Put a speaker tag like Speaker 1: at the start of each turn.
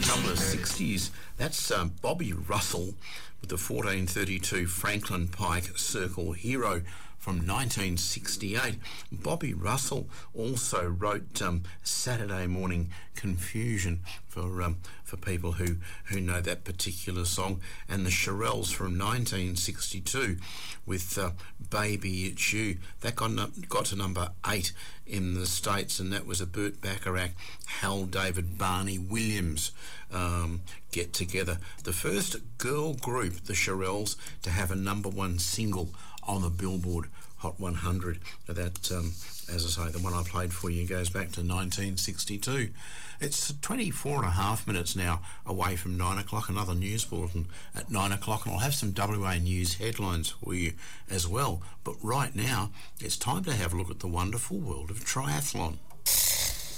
Speaker 1: Couple of 60s. That's Bobby Russell with the 1432 Franklin Pike Circle Hero from 1968. Bobby Russell also wrote Saturday Morning Confusion for people who know that particular song, and the Shirelles from 1962 with Baby It's You. That got to number 8 in the States, and that was a Burt Bacharach, Hal David, Barney Williams get together. The first girl group, the Shirelles, to have a number 1 single on the Billboard Hot 100. That, as I say, the one I played for you goes back to 1962. It's 24 and a half minutes now away from 9 o'clock. Another news bulletin at 9 o'clock, and I'll have some WA News headlines for you as well. But right now, it's time to have a look at the wonderful world of triathlon.